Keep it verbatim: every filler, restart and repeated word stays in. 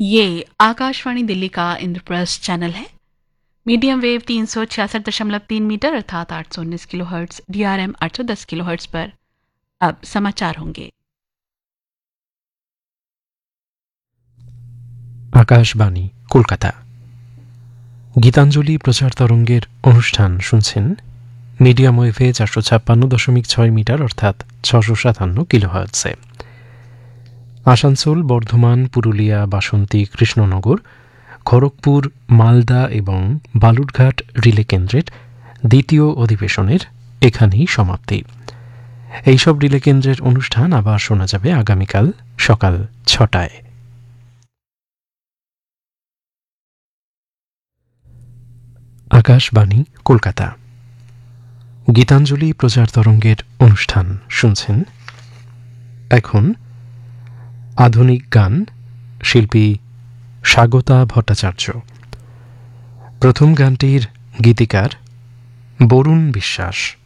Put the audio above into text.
ये आकाशवाणी दिल्ली का इंद्रप्रस्थ चैनल है। मीडियम वेव तीन सौ छियासठ दशमलव तीन मीटर अर्थात आठ सौ उन्नीस kilo hertz, D R M आठ सौ दस किलो हर्ट्स पर अब समाचार होंगे। আকাশবাণী কলকাতা গীতাঞ্জলি প্রচার তরঙ্গের অনুষ্ঠান শুনছেন মিডিয়াম ওয়েভে চারশো ছাপ্পান্ন দশমিক ছয় মিটার অর্থাৎ ছশো সাতান্ন কিলোহার্টসে। আসানসোল, বর্ধমান, পুরুলিয়া, বাসন্তী, কৃষ্ণনগর, খড়গপুর, মালদা এবং বালুরঘাট রিলে কেন্দ্রের দ্বিতীয় অধিবেশনের এখানেই সমাপ্তি। এইসব রিলে কেন্দ্রের অনুষ্ঠান আবার শোনা যাবে আগামীকাল সকাল ছটায়। আকাশবাণী কলকাতা গীতাঞ্জলি প্রচার তরঙ্গের অনুষ্ঠান শুনছেন। এখন আধুনিক গান, শিল্পী স্বাগতা ভট্টাচার্য। প্রথম গানটির গীতিকার বরুণ বিশ্বাস।